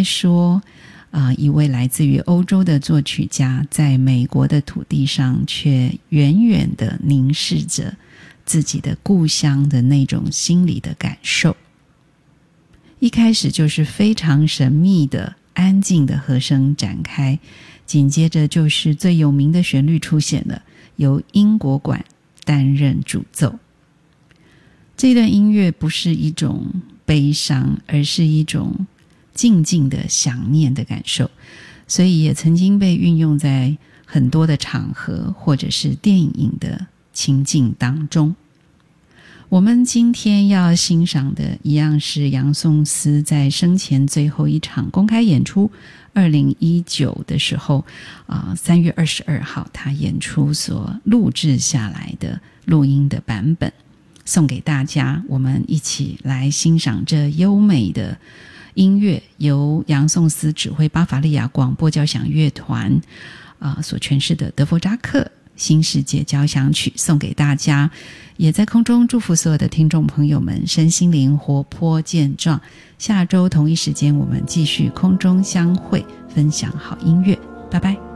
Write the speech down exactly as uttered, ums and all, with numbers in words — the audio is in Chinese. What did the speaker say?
说啊、呃，一位来自于欧洲的作曲家在美国的土地上却远远地凝视着自己的故乡的那种心理的感受。一开始就是非常神秘的安静的和声展开，紧接着就是最有名的旋律出现了，由英国管担任主奏。这段音乐不是一种悲伤，而是一种静静的想念的感受，所以也曾经被运用在很多的场合或者是电影的情境当中。我们今天要欣赏的一样是杨颂思在生前最后一场公开演出二零一九的时候啊，三月二十二号他演出所录制下来的录音的版本送给大家，我们一起来欣赏这优美的音乐，由杨颂思指挥巴伐利亚广播交响乐团、呃、所诠释的德弗扎克新世界交响曲送给大家，也在空中祝福所有的听众朋友们身心灵活泼健壮。下周同一时间我们继续空中相会，分享好音乐，拜拜。